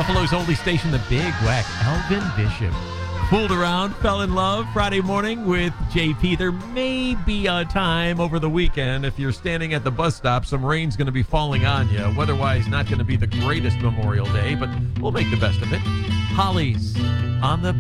Buffalo's only station, the Big Whack, Elvin Bishop. Fooled around, fell in love Friday morning with JP. There may be a time over the weekend if you're standing at the bus stop, some rain's going to be falling on you. Weather-wise, not going to be the greatest Memorial Day, but we'll make the best of it. Hollies on the